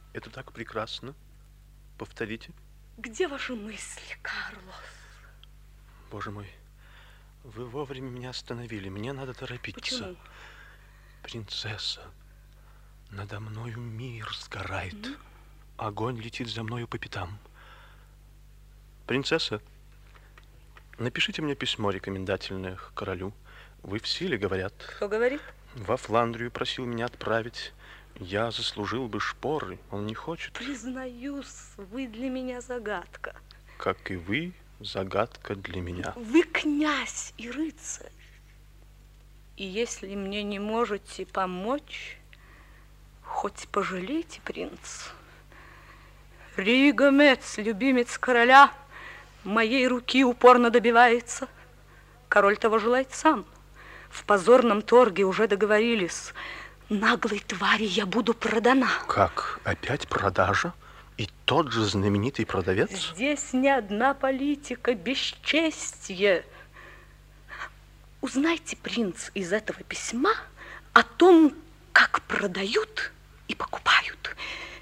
Это так прекрасно. Повторите. Где ваши мысли, Карлос? Боже мой, вы вовремя меня остановили. Мне надо торопиться. Почему? Принцесса, надо мною мир сгорает. Огонь летит за мною по пятам. Принцесса, напишите мне письмо рекомендательное к королю. Вы в силе, говорят. Кто говорит? Во Фландрию просил меня отправить. Я заслужил бы шпоры, он не хочет. Признаюсь, вы для меня загадка. Как и вы, загадка для меня. Вы князь и рыцарь. И если мне не можете помочь, хоть пожалейте, принц. Рига-Мец, любимец короля, моей руки упорно добивается. Король того желает сам. В позорном торге уже договорились. Наглой твари я буду продана. Как? Опять продажа? И тот же знаменитый продавец? Здесь не одна политика, бесчестье. Узнайте, принц, из этого письма о том, как продают и покупают.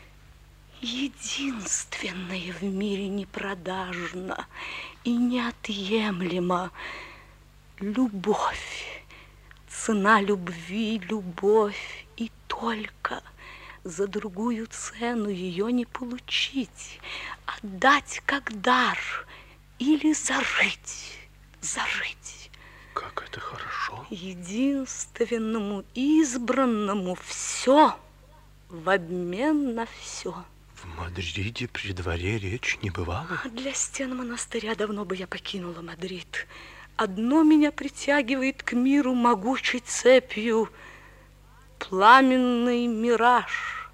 Единственное в мире непродажно и неотъемлемо — любовь. Цена любви — любовь, и только за другую цену ее не получить, отдать как дар или зарыть. Как это хорошо. Единственному избранному все в обмен на все. В Мадриде при дворе речь не бывала? Для стен монастыря давно бы я покинула Мадрид. Одно меня притягивает к миру могучей цепью — пламенный мираж.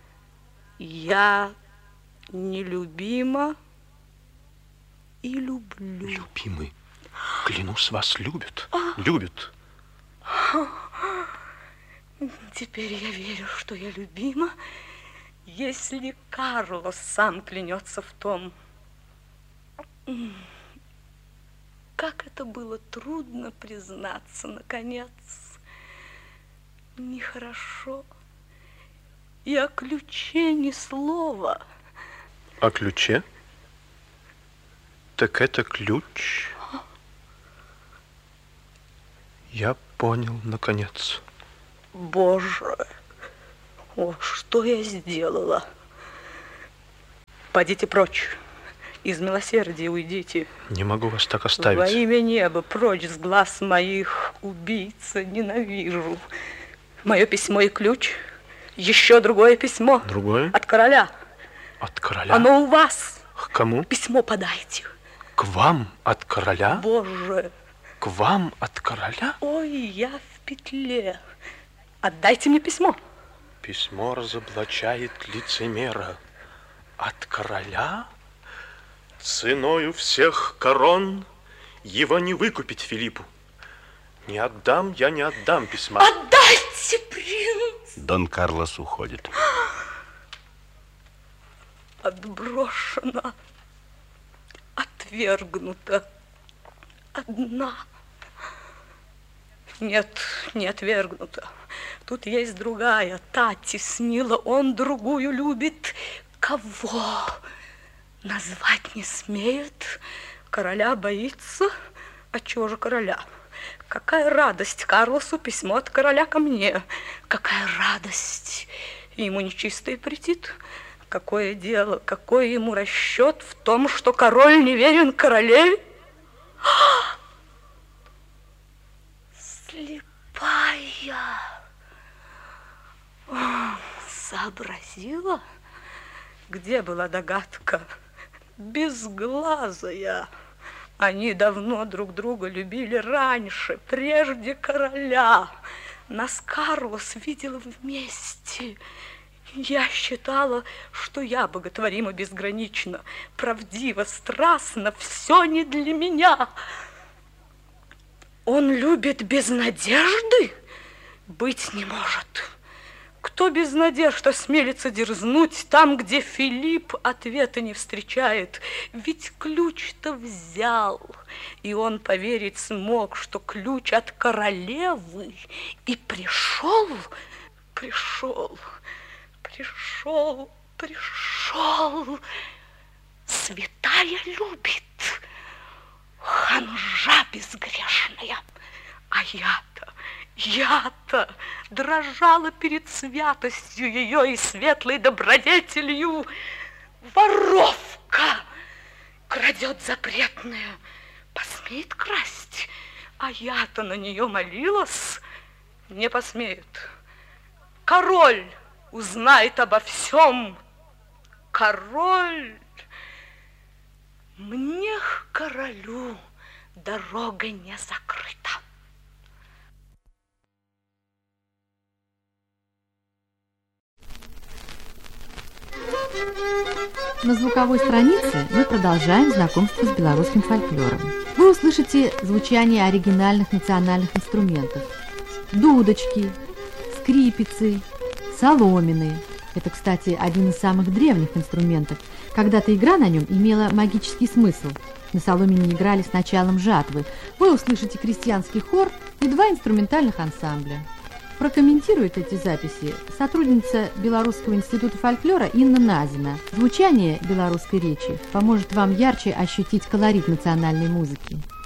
Я нелюбима и люблю. Любимый, клянусь, вас любят. Любят. Теперь я верю, что я любима, если Карлос сам клянется в том. Как это было трудно признаться, наконец. Нехорошо. И о ключе ни слова. О ключе? Так это ключ. Я понял, наконец. Боже, о, что я сделала? Пойдите прочь. Из милосердия уйдите. Не могу вас так оставить. Во имя неба, прочь с глаз моих, убийца, ненавижу. Мое письмо и ключ. Еще другое письмо. Другое? От короля. От короля? Оно у вас. К кому? Письмо подайте. К вам от короля? Боже. К вам от короля? Ой, я в петле. Отдайте мне письмо. Письмо разоблачает лицемера. От короля? Ценою всех корон его не выкупить Филиппу. Не отдам, я не отдам письма. Отдайте, принц! Дон Карлос уходит. Отброшена, отвергнута, одна. Нет, не отвергнута. Тут есть другая. Та теснила, он другую любит. Кого назвать не смеет? Короля боится. Отчего же короля? Какая радость Карлосу письмо от короля ко мне. Какая радость. Ему нечистое претит. Какое дело, какой ему расчет в том, что король не верен королеве? Слепая. Сообразила? Где была догадка? Безглазая. Они давно друг друга любили раньше, прежде короля. Нас Карлос видел вместе. Я считала, что я боготворима безгранично, правдиво, страстно, все не для меня. Он любит без надежды? Быть не может. Кто без надежд осмелится дерзнуть там, где Филипп ответа не встречает? Ведь ключ-то взял, и он поверить смог, что ключ от королевы. И пришел, пришел, святая любит, ханжа безгрешная. А я-то дрожала перед святостью ее и светлой добродетелью. Воровка крадет запретное, посмеет красть, а я-то на нее молилась, не посмеет. Король узнает обо всем. Король, мне к королю дорога не закрыта. На звуковой странице мы продолжаем знакомство с белорусским фольклором. Вы услышите звучание оригинальных национальных инструментов. Дудочки, скрипицы, соломины. Это, кстати, один из самых древних инструментов. Когда-то игра на нем имела магический смысл. На соломине играли с началом жатвы. Вы услышите крестьянский хор и 2 инструментальных ансамбля. Прокомментирует эти записи сотрудница Белорусского института фольклора Инна Назина. Звучание белорусской речи поможет вам ярче ощутить колорит национальной музыки.